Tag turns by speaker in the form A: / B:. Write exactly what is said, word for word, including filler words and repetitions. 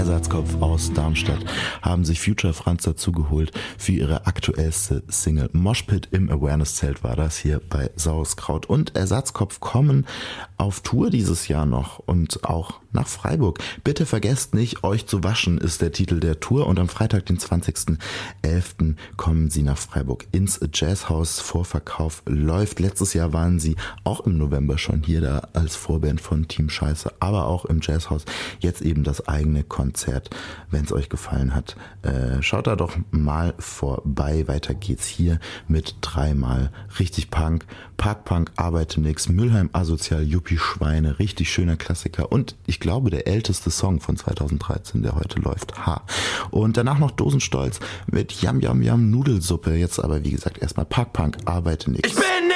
A: Ersatzkopf aus Darmstadt haben sich Future Franz dazugeholt für ihre aktuellste Single. Moshpit im Awareness-Zelt war das hier bei Sauerkraut. Und Ersatzkopf kommen auf Tour dieses Jahr noch und auch nach Freiburg. Bitte vergesst nicht, euch zu waschen, ist der Titel der Tour. Und am Freitag, den zwanzigsten elften kommen sie nach Freiburg ins Jazzhaus. Vorverkauf läuft. Letztes Jahr waren sie auch im November schon hier da als Vorband von Team Scheiße, aber auch im Jazzhaus. Jetzt eben das eigene Konzert. Wenn es euch gefallen hat, äh, schaut da doch mal vorbei. Weiter geht's hier mit dreimal richtig Punk. Parkpunk, Arbeite nix, Mülheim asozial, Yuppie Schweine, richtig schöner Klassiker und ich glaube der älteste Song von zweitausenddreizehn, der heute läuft. Ha. Und danach noch Dosenstolz mit Yam Yam Yam Nudelsuppe. Jetzt aber wie gesagt erstmal Parkpunk, Arbeite nix.
B: Ich bin